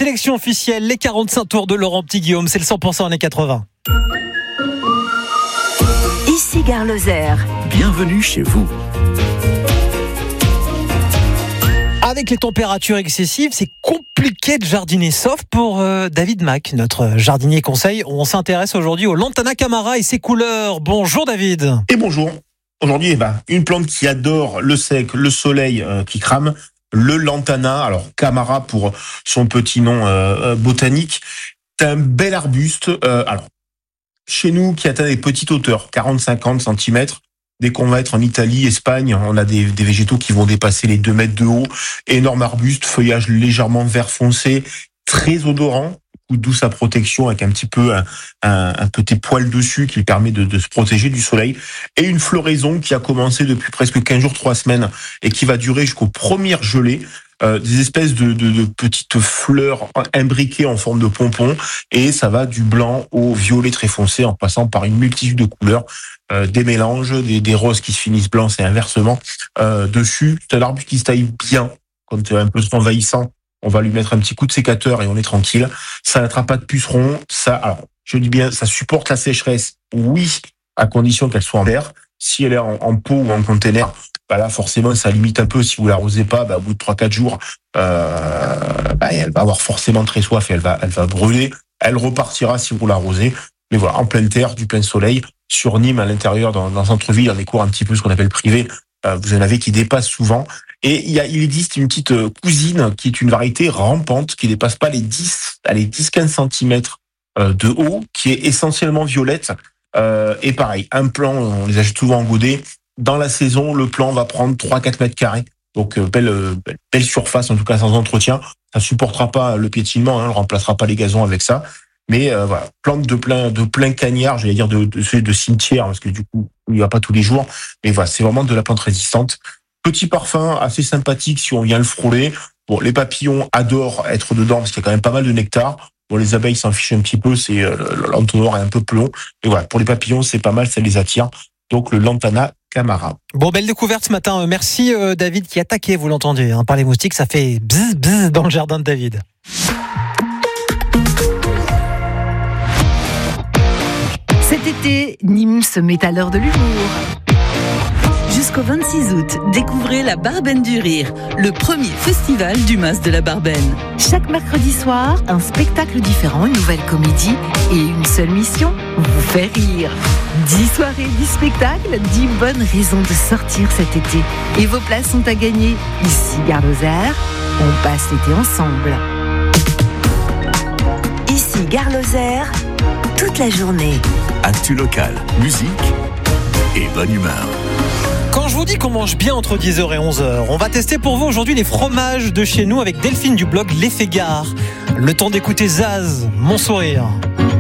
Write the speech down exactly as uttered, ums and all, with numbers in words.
sélection officielle, les quarante-cinq tours de Laurent Petit-Guillaume, c'est le cent pour cent années quatre-vingts. Ici Gare Lozère. Bienvenue chez vous. Avec les températures excessives, c'est compliqué de jardiner, sauf pour euh, David Mack, notre jardinier conseil. On s'intéresse aujourd'hui au Lantana Camara et ses couleurs. Bonjour David. Et bonjour. Aujourd'hui, eh ben, une plante qui adore le sec, le soleil euh, qui crame, le Lantana, alors Camara pour son petit nom euh, botanique. C'est un bel arbuste. Euh, alors, chez nous, qui atteint des petites hauteurs, quarante à cinquante centimètres. Dès qu'on va être en Italie, Espagne, on a des, des végétaux qui vont dépasser les deux mètres de haut. Énorme arbuste, feuillage légèrement vert foncé, très odorant, d'où sa protection avec un petit peu un, un, un petit poil dessus qui permet de, de se protéger du soleil. Et une floraison qui a commencé depuis presque quinze jours, trois semaines et qui va durer jusqu'aux premières gelées. Euh, des espèces de, de, de petites fleurs imbriquées en forme de pompons, et ça va du blanc au violet très foncé en passant par une multitude de couleurs, euh, des mélanges, des, des roses qui se finissent blancs et inversement euh, dessus. C'est un arbuste qui se taille bien quand c'est un peu envahissant. On va lui mettre un petit coup de sécateur et on est tranquille. Ça n'attrape pas de pucerons. Ça, alors, je dis bien, ça supporte la sécheresse, oui, à condition qu'elle soit en verre. Si elle est en, en pot ou en container, bah là forcément ça limite un peu. Si vous l'arrosez pas, bah, au bout de trois quatre jours, euh, bah, elle va avoir forcément très soif et elle va, elle va brûler. Elle repartira si vous l'arrosez. Mais voilà, en pleine terre, du plein soleil, sur Nîmes, à l'intérieur, dans, dans le centre-ville, dans des cours un petit peu ce qu'on appelle privés, euh, vous en avez qui dépassent souvent. Et il y a, il existe une petite cousine qui est une variété rampante qui dépasse pas les dix, allez, dix à quinze centimètres de haut, qui est essentiellement violette. Euh, et pareil, un plant, on les achète souvent en godet. Dans la saison, le plant va prendre trois à quatre mètres carrés. Donc, euh, belle, belle, belle surface, en tout cas sans entretien. Ça supportera pas le piétinement, hein, ne remplacera pas les gazons avec ça. Mais euh, voilà, plante de plein, de plein cagnard, j'allais dire de, de, de, de cimetière, parce que du coup, il n'y va pas tous les jours. Mais voilà, c'est vraiment de la plante résistante. Petit parfum assez sympathique si on vient le frôler. Bon, les papillons adorent être dedans parce qu'il y a quand même pas mal de nectar. Bon, les abeilles s'en fichent un petit peu, c'est euh, l'entonnoir est un peu plus long. Et voilà, pour les papillons, c'est pas mal, ça les attire. Donc le Lantana Camara. Bon, belle découverte ce matin. Merci euh, David qui attaquait, vous l'entendez, hein, par les moustiques, ça fait bzz bzz dans le jardin de David. Cet été, Nîmes se met à l'heure de l'humour. Jusqu'au vingt-six août, découvrez la Barbaine du Rire, le premier festival du Mas de la Barbaine. Chaque mercredi soir, un spectacle différent, une nouvelle comédie et une seule mission, vous faire rire. Dix soirées, dix spectacles, dix bonnes raisons de sortir cet été. Et vos places sont à gagner. Ici Gare Lozère, on passe l'été ensemble. Ici Gare Lozère, toute la journée. Actu local, musique et bonne humeur. Quand je vous dis qu'on mange bien entre dix heures et onze heures, on va tester pour vous aujourd'hui les fromages de chez nous avec Delphine du blog L'Effet Gare. Le temps d'écouter Zaz, Mon Sourire.